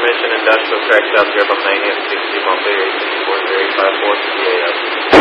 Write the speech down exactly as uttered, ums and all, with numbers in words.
Formation Industrial Track South Grub, I'm nine F sixty, Montpelier eight six four, five four three eight.